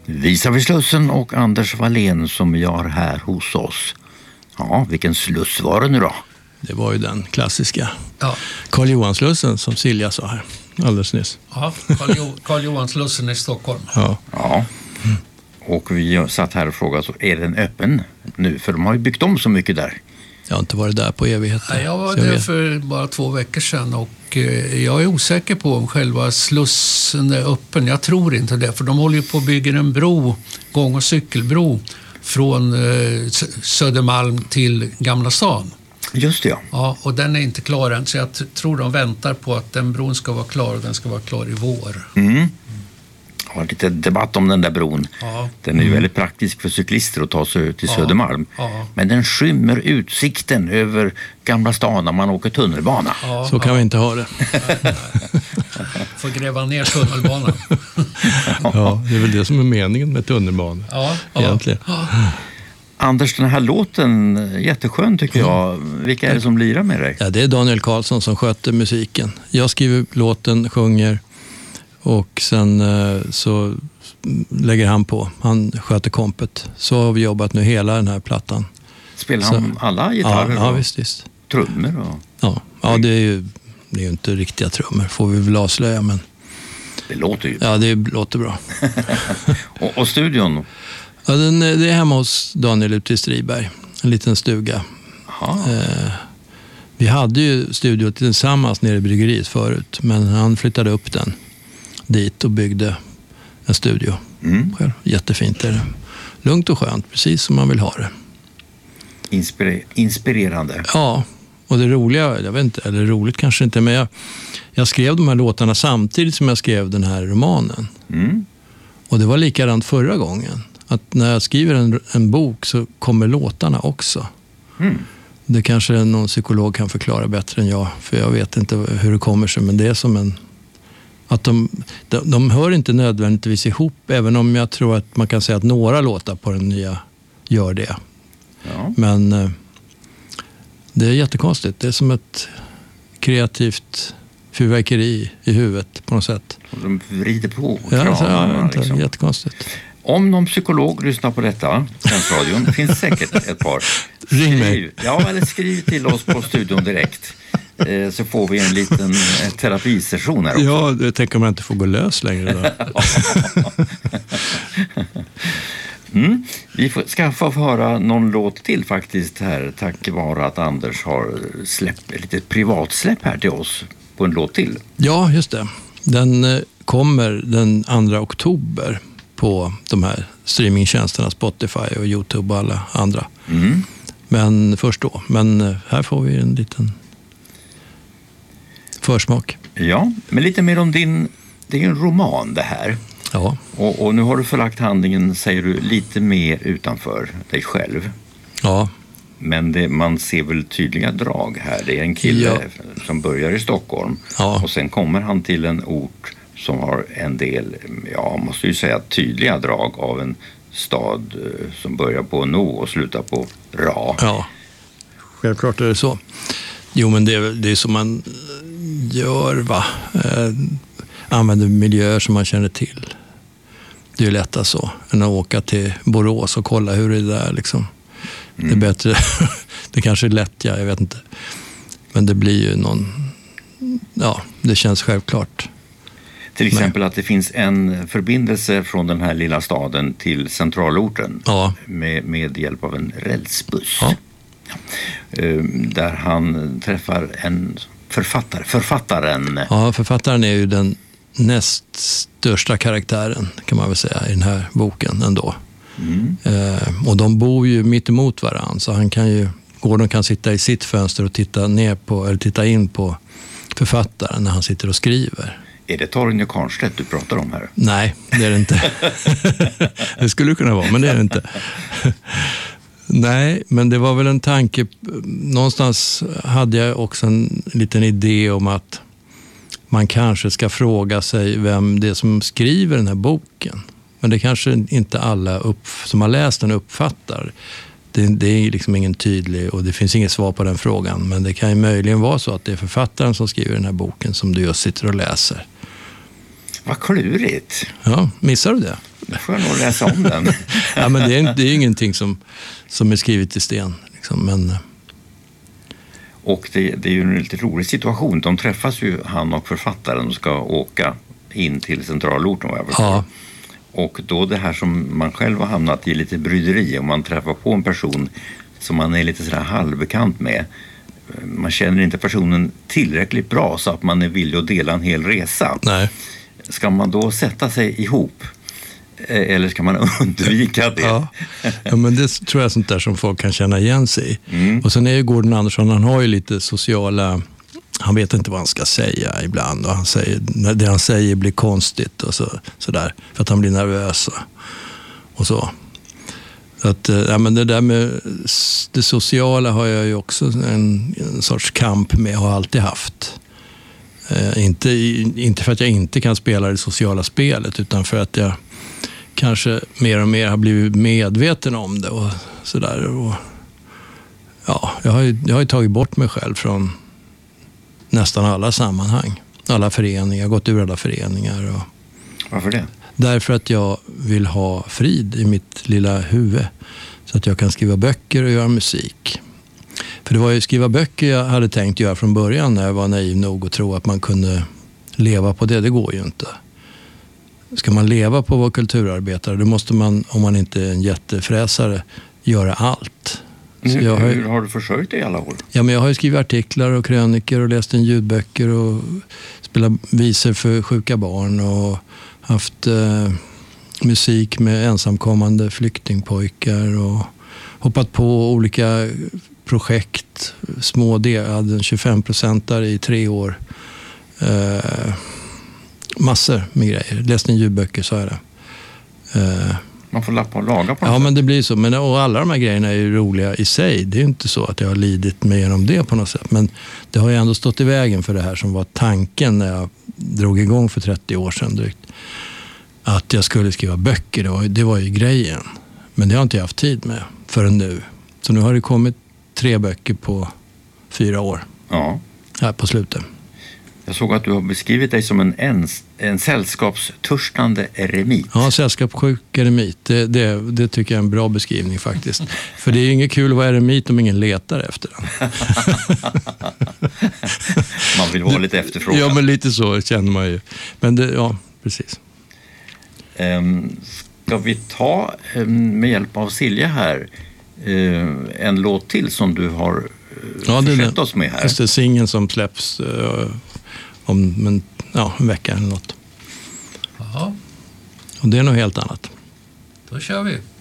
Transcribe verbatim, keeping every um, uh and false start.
Visa vid Slussen och Anders Wallén som vi har här hos oss. Ja, vilken sluss var det nu då? Det var ju den klassiska Ja. Karl Johan-slussen som Silja sa här alldeles nyss. Ja, Karl, jo- Karl Johan-slussen i Stockholm. Ja. Ja, och vi satt här och frågade så är den öppen nu? För de har ju byggt om så mycket där. Jag har inte varit där på evigheter. Nej, jag var så jag där vet. för bara två veckor sedan och eh, jag är osäker på om själva Slussen är öppen. Jag tror inte det, för de håller ju på att bygga en bro, gång- och cykelbro från eh, Södermalm till Gamla stan. Just det, ja. Ja, och den är inte klar än, så jag t- tror de väntar på att den bron ska vara klar och den ska vara klar i vår. Mm. Det var lite debatt om den där bron. Ja. Den är ju väldigt praktisk för cyklister att ta sig till Ja. Södermalm. Ja. Men den skymmer utsikten över Gamla stan när man åker tunnelbana. Ja, Så kan ja. vi inte ha det. Får gräva ner tunnelbanan. Ja, det är väl det som är meningen med tunnelbanan. Ja, ja. Egentligen. Anders, den här låten, jätteskön tycker jag. Vilka är det som lirar med dig? Ja, det är Daniel Karlsson som sköter musiken. Jag skriver låten, sjunger och sen eh, så lägger han på. Han sköter kompet. Så har vi jobbat nu hela den här plattan. Spelar Så- han alla Ja, gitarrer ja och visst, visst. trummor? Och... Ja, ja det är ju det är ju inte riktiga trummor, får vi väl avslöja, men Det låter ju. ja, det låter bra. och, och studion? Ja, den, det är hemma hos Daniel ute i Striberg, en liten stuga. Aha. Eh, vi hade ju studio tillsammans nere i bryggeriet förut, men han flyttade upp den dit och byggde en studio. Mm. Själv. Jättefint är det. Lugnt och skönt, precis som man vill ha det. Inspire- inspirerande. Ja, och det roliga, jag vet inte, eller roligt kanske inte, men jag, jag skrev de här låtarna samtidigt som jag skrev den här romanen. Mm. Och det var likadant förra gången. Att när jag skriver en, en bok så kommer låtarna också. Mm. Det kanske någon psykolog kan förklara bättre än jag, för jag vet inte hur det kommer sig, men det är som en... Att de, de, de hör inte nödvändigtvis ihop, även om jag tror att man kan säga att några låtar på den nya gör det. Ja. Men eh, det är jättekonstigt. Det är som ett kreativt fyrverkeri i huvudet på något sätt. Och de vrider på och Ja, kramar, så, ja, jag vet inte, liksom. Jättekonstigt. Om någon psykolog lyssnar på detta, Svensk-radion, finns säkert ett par. Ring mig. Skriv, ja, eller skriv till oss på studion direkt. Eh, så får vi en liten eh, terapisession här också. Ja, det tänker man inte får gå lös längre då. Mm. Vi får, ska få höra någon låt till faktiskt här, tack vare att Anders har släppt ett litet privatsläpp här till oss på en låt till. Ja, just det. Den eh, kommer den andra oktober på de här streamingtjänsterna Spotify och YouTube och alla andra. Mm. Men först då. Men eh, här får vi en liten försmak. Ja, men lite mer om din, det är ju en roman det här. Ja, Och, och nu har du förlagt handlingen, säger du, lite mer utanför dig själv. ja, Men det, man ser väl tydliga drag här. Det är en kille Ja. som börjar i Stockholm. Ja. Och sen kommer han till en ort som har en del, ja, måste ju säga tydliga drag av en stad eh, som börjar på no och slutar på ra. ja. Självklart är det så. Jo, men det är, det är som man gör, va? Eh, använder miljöer som man känner till. Det är ju lättare så än att åka till Borås och kolla hur det är där liksom. Mm. Det är bättre. Det kanske är lätt, ja, jag vet inte. Men det blir ju någon... Ja, det känns självklart. Till exempel att det finns en förbindelse från den här lilla staden till centralorten Ja, med, med hjälp av en rälsbuss. Ja. Eh, Där han träffar en författare, författaren. ja, författaren är ju den näst största karaktären, kan man väl säga, i den här boken ändå. Mm. Eh, och de bor ju mitt emot varandra, så han kan ju... Gordon kan sitta i sitt fönster och titta ner på, eller titta in på författaren när han sitter och skriver. Är det Torgny Karnstedt du pratar om här? Nej, det är det inte. Det skulle kunna vara, men det är det inte. Nej, men det var väl en tanke. Någonstans hade jag också en liten idé om att man kanske ska fråga sig vem det är som skriver den här boken. Men det kanske inte alla upp, som har läst den uppfattar. Det, det är liksom ingen tydlig, och det finns inget svar på den frågan. Men det kan ju möjligen vara så att det är författaren som skriver den här boken som du just sitter och läser. Vad klurigt. Ja, missar du det? Då får jag nog läsa om den. Ja, men det är, det är ingenting som, som är skrivet i sten. Liksom. Men... Och det, det är ju en lite rolig situation. De träffas ju, han och författaren, och ska åka in till centralorten. Vad jag förstår. Ja. Och då det här som man själv har hamnat i lite bryderi, om man träffar på en person som man är lite sådär halvbekant med. Man känner inte personen tillräckligt bra så att man är villig att dela en hel resa. Nej. Ska man då sätta sig ihop? Eller ska man undvika det? Ja. Ja, men det tror jag är sånt där som folk kan känna igen sig i. Mm. Och sen är ju Gordon Andersson, han har ju lite sociala... Han vet inte vad han ska säga ibland. Och han säger, när det han säger blir konstigt och så, sådär. För att han blir nervös och, och så. Att, ja, men det där med det sociala har jag ju också en, en sorts kamp med och har alltid haft. Eh, inte, inte för att jag inte kan spela det sociala spelet, utan för att jag kanske mer och mer har blivit medveten om det och sådär. Och, ja, jag har ju, jag har ju tagit bort mig själv från nästan alla sammanhang. Alla föreningar, gått ur alla föreningar. Och, varför det? därför att jag vill ha frid i mitt lilla huvud. Så att jag kan skriva böcker och göra musik. För det var ju skriva böcker jag hade tänkt göra från början, när jag var naiv nog att tro att man kunde leva på det. Det går ju inte. Ska man leva på att vara kulturarbetare, då måste man, om man inte är en jättefräsare, göra allt. Hur, jag har, hur har du försökt det i alla år? Ja, men jag har ju skrivit artiklar och kröniker och läst en ljudböcker och spelat visor för sjuka barn och haft eh, musik med ensamkommande flyktingpojkar och hoppat på olika projekt, små delar. Jag hade en tjugofem procent där i tre år. Eh, massor med grejer. Läst en ljudböcker, sa jag det. Eh, Man får lappa och laga på ja, något men sätt. det blir så. Men, och alla de här grejerna är ju roliga i sig. Det är inte så att jag har lidit mig genom det på något sätt. Men det har ju ändå stått i vägen för det här som var tanken när jag drog igång för trettio år sedan drygt. Att jag skulle skriva böcker, det var, det var ju grejen. Men det har inte jag haft tid med förrän nu. Så nu har det kommit tre böcker på fyra år. Ja. Här på slutet. Jag såg att du har beskrivit dig som en, ens, en sällskapstörstande eremit. Ja, sällskapssjuk eremit. Det, det, det tycker jag är en bra beskrivning faktiskt. För det är ju inget kul att vara eremit om ingen letar efter den. Man vill vara lite efterfrågad. Ja, men lite så känner man ju. Men det, ja, precis. Um, ska vi ta um, med hjälp av Silja här uh, en låt till som du har uh, ja, försett oss med här? Just det, singeln som släpps uh, om en, ja, en vecka eller något. Jaha, Och det är något helt annat. då kör vi.